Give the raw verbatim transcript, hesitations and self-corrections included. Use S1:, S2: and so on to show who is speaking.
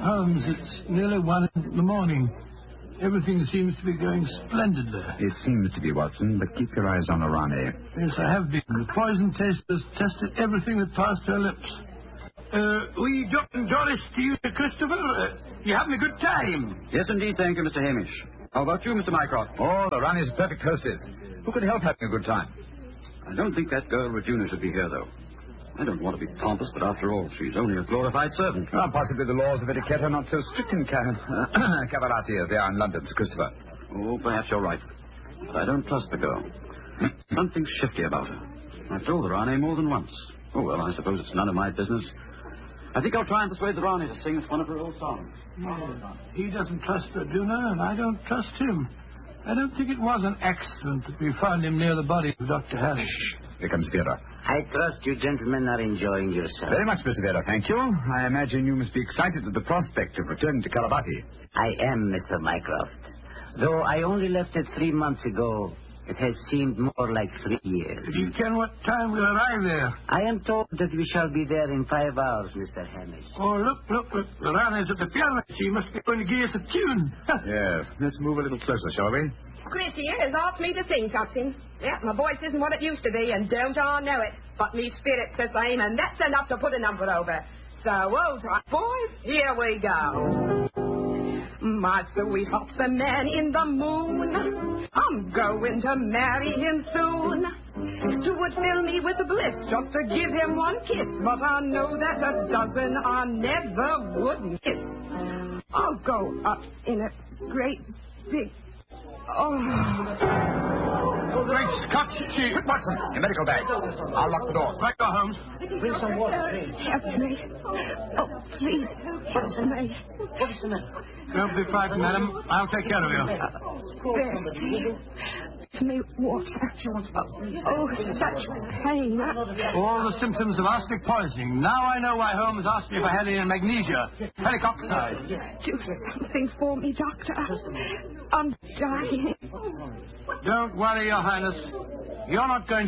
S1: Holmes, it's nearly one in the morning. Everything seems to be going splendid there.
S2: It seems to be, Watson, but keep your eyes on Arane.
S1: Yes, I have been. The poison testers tested everything that passed her lips. Uh, we dropping Doris to you, Christopher? Uh, you having a good time?
S3: Yes, indeed, thank you, Mister Hamish. How about you, Mister Mycroft?
S2: Oh, Arane's a perfect hostess. Who could help having a good time?
S3: I don't think that girl Regina should be here, though. I don't want to be pompous, but after all, she's only a glorified servant.
S2: Well, possibly the laws of etiquette are not so strict in Ca- Cavalati as they are in London, Sir Christopher.
S3: Oh, perhaps you're right. But I don't trust the girl. Something shifty about her. I've told the Rani more than once. Oh, well, I suppose it's none of my business. I think I'll try and persuade the Rani to sing us one of her old songs.
S1: No, he doesn't trust Arduna, and I don't trust him. I don't think it was an accident that we found him near the body of Doctor Harris.
S2: Here comes Vera.
S4: I trust you gentlemen are enjoying yourselves.
S2: Very much, Mister Vera, thank you. I imagine you must be excited at the prospect of returning to Caravati.
S4: I am, Mister Mycroft. Though I only left it three months ago, it has seemed more like three years.
S1: Do you ken what time we'll arrive there?
S4: I am told that we shall be there in five hours, Mister Hamish.
S1: Oh, look, look, look. The Rani's at the piano. She must be going to give us a tune.
S2: Yes, let's move a little closer, shall we?
S5: Chris here has asked me to sing, Captain. Yeah, my voice isn't what it used to be, and don't I know it. But me spirit's the same, and that's enough to put a number over. So, old time, boys, here we go. My sweetheart's the man in the moon. I'm going to marry him soon. It would fill me with bliss just to give him one kiss, but I know that a dozen I never would miss. I'll go up in a great big... Oh.
S1: Great Scott, she...
S2: Quick, Watson, your medical bag. I'll lock the door.
S1: Right, go, Holmes.
S4: Bring some water, please.
S5: Help me. Oh, please, help me.
S4: What is the matter?
S1: Don't be frightened, madam. I'll take care of you.
S5: Bessie, give me water. Oh, such pain.
S1: All the symptoms of arsenic poisoning. Now I know why Holmes asked me for heli and magnesia. Ferric oxide.
S5: Do something for me, Doctor. I'm dying.
S1: Don't worry, Your Highness. You're not going to